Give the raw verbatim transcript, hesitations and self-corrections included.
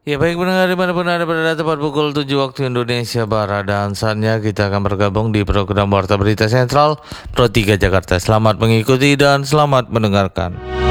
Ya baik pendengar dimanapun Anda berada, tepat pukul tujuh waktu Indonesia Barat dan saatnya kita akan bergabung di program Warta Berita Sentral Pro tiga Jakarta. Selamat mengikuti dan selamat mendengarkan.